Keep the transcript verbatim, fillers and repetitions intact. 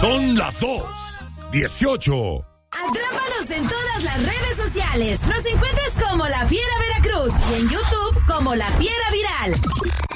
Son las dos, dieciocho. Atrápanos en todas las redes sociales. Nos encuentras como La Fiera Veracruz y en YouTube como La Fiera Viral.